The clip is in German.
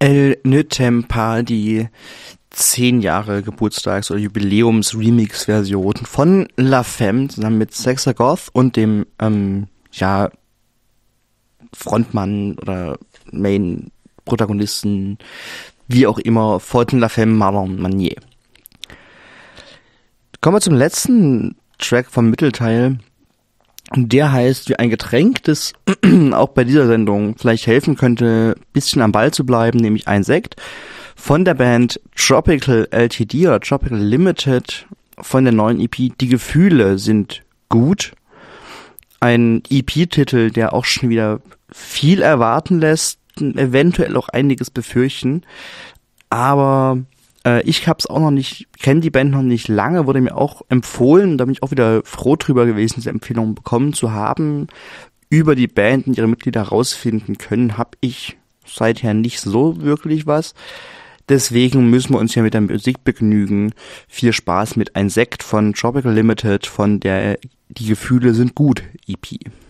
El Nötempa, die 10 Jahre Geburtstags- oder Jubiläums-Remix-Version von La Femme zusammen mit Sexagoth und dem Frontmann oder Main-Protagonisten, wie auch immer, von La Femme, Marlon Manier. Kommen wir zum letzten Track vom Mittelteil. Der heißt wie ein Getränk, das auch bei dieser Sendung vielleicht helfen könnte, ein bisschen am Ball zu bleiben, nämlich ein Sekt von der Band Tropical LTD oder Tropical Limited von der neuen EP Die Gefühle sind gut. Ein EP-Titel, der auch schon wieder viel erwarten lässt, eventuell auch einiges befürchten, aber ich hab's auch noch nicht, kenne die Band noch nicht lange, wurde mir auch empfohlen, da bin ich auch wieder froh drüber gewesen, diese Empfehlung bekommen zu haben. Über die Band und ihre Mitglieder rausfinden können, habe ich seither nicht so wirklich was. Deswegen müssen wir uns ja mit der Musik begnügen. Viel Spaß mit Ein Sekt von Tropical Limited von der Die Gefühle sind gut EP.